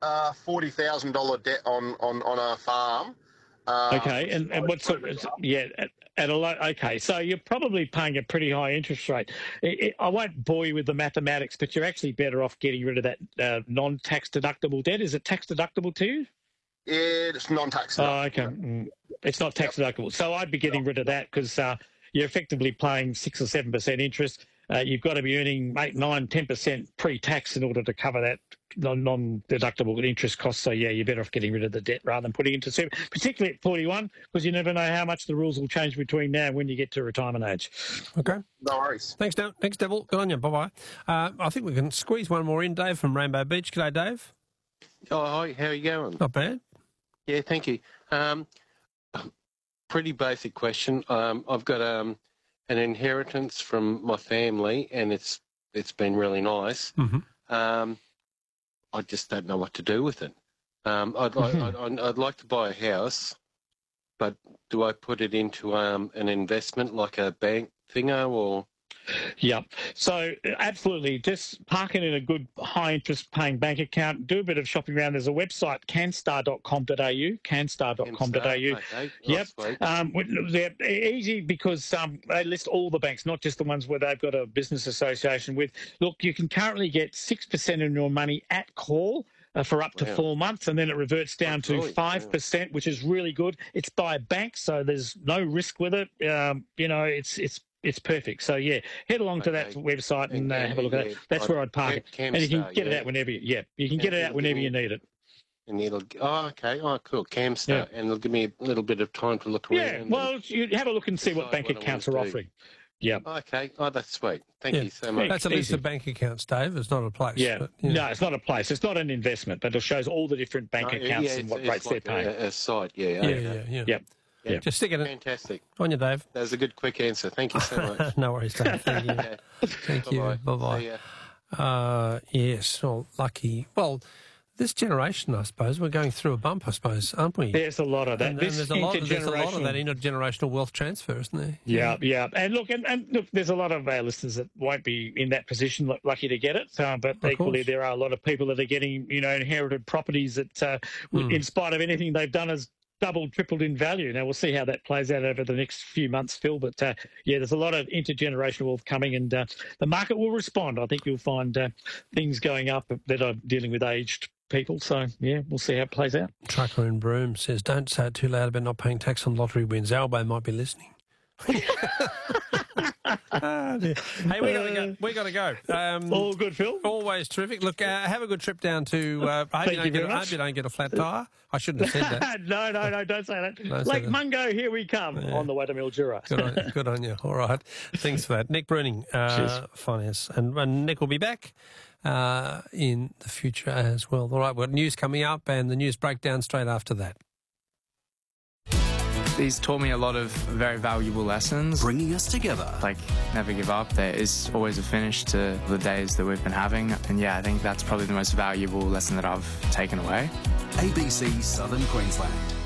$40,000 debt on a farm. Okay, and what sort of, at a low, okay, so you're probably paying a pretty high interest rate. I won't bore you with the mathematics, but you're actually better off getting rid of that non-tax deductible debt. Is it tax deductible to you? Yeah, it's non-tax deductible. Oh, okay. It's not tax deductible. So I'd be getting rid of that because you're effectively paying 6 or 7% interest. You've got to be earning 8, 9, 10% pre-tax in order to cover that non-deductible interest costs. So, yeah, you're better off getting rid of the debt rather than putting into super, particularly at 41, because you never know how much the rules will change between now and when you get to retirement age. Okay. No worries. Thanks, Devil. Good on you. Bye-bye. I think we can squeeze one more in. Dave from Rainbow Beach. G'day, Dave. Oh, hi. How are you going? Not bad. Yeah, thank you. Pretty basic question. I've got an inheritance from my family, and it's been really nice. Mm-hmm. I just don't know what to do with it. I'd like to buy a house, but do I put it into an investment like a bank thinger or? Yep. So absolutely, just park it in a good high-interest paying bank account. Do a bit of shopping around. There's a website, canstar.com.au, canstar.com.au. Okay. Yep. Sweet. They're easy because they list all the banks, not just the ones where they've got a business association with. Look, you can currently get 6% of your money at call for up to 4 months, and then it reverts down to 5%, which is really good. It's by a bank, so there's no risk with it. It's perfect. So, yeah, head along to that website and have a look at it. That's where I'd park it. And you can get it out whenever you need it. And it'll, cool, Camstar, and it'll give me a little bit of time to look around. Yeah, well, you have a look and see what bank accounts are offering. Yeah. Okay. Oh, that's sweet. Thank you so much. That's a list of bank accounts, Dave. It's not a place. Yeah. But, No, it's not a place. It's not an investment, but it shows all the different bank accounts and what rates they're paying. A site, yeah. Yep. Yeah. Just stick it in. Fantastic. On you, Dave. That was a good, quick answer. Thank you so much. No worries, Dave. Thank you. Thank you. Bye-bye. Yes, well, lucky. Well, this generation, I suppose, we're going through a bump, I suppose, aren't we? There's a lot of that. And there's a lot of that intergenerational wealth transfer, isn't there? Yeah. And look, there's a lot of our listeners that won't be in that position, lucky to get it. But equally, there are a lot of people that are getting, inherited properties that, in spite of anything they've done, has doubled, tripled in value. Now, we'll see how that plays out over the next few months, Phil. But, there's a lot of intergenerational wealth coming, and the market will respond. I think you'll find things going up that are dealing with aged people. So, we'll see how it plays out. Trucker in Broome says, don't say it too loud about not paying tax on lottery wins. Albo might be listening. Hey, we got to go. All good, Phil. Always terrific. Look, have a good trip down to. I hope you don't get a flat tyre. I shouldn't have said that. No, don't say that. Lake Mungo, here we come on the way to Mildura. Good on you. All right. Thanks for that. Nick Bruning, finance. And Nick will be back in the future as well. All right, we've got news coming up and the news breakdown straight after that. These taught me a lot of very valuable lessons. Bringing us together. Like, never give up. There is always a finish to the days that we've been having. And I think that's probably the most valuable lesson that I've taken away. ABC Southern Queensland.